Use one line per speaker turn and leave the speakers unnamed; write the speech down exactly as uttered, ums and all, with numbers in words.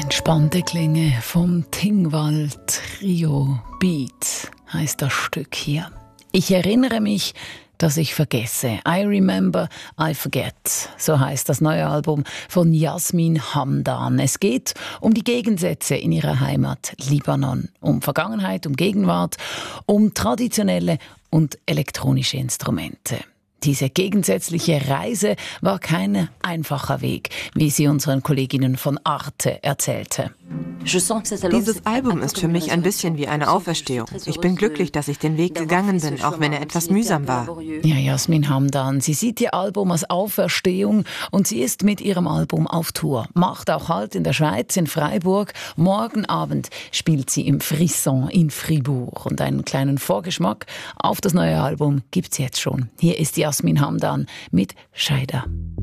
Entspannte Klänge vom Tingwall Trio Beat heißt das Stück hier. Ich erinnere mich, dass ich vergesse. I remember, I forget. So heißt das neue Album von Yasmin Hamdan. Es geht um die Gegensätze in ihrer Heimat Libanon. Um Vergangenheit, um Gegenwart, um traditionelle und elektronische Instrumente. Diese gegensätzliche Reise war kein einfacher Weg, wie sie unseren Kolleginnen von Arte erzählte.
Dieses Album ist für mich ein bisschen wie eine Auferstehung. Ich bin glücklich, dass ich den Weg gegangen bin, auch wenn er etwas mühsam war.
Ja, Yasmin Hamdan, sie sieht ihr Album als Auferstehung und sie ist mit ihrem Album auf Tour. Macht auch Halt in der Schweiz, in Freiburg. Morgen Abend spielt sie im Frisson in Fribourg. Und einen kleinen Vorgeschmack auf das neue Album gibt's jetzt schon. Hier ist Yasmin Hamdan mit Scheida.